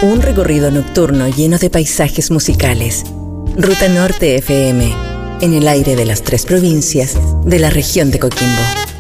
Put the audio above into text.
Un recorrido nocturno lleno de paisajes musicales. Ruta Norte FM, en el aire de las 3 provincias de la región de Coquimbo.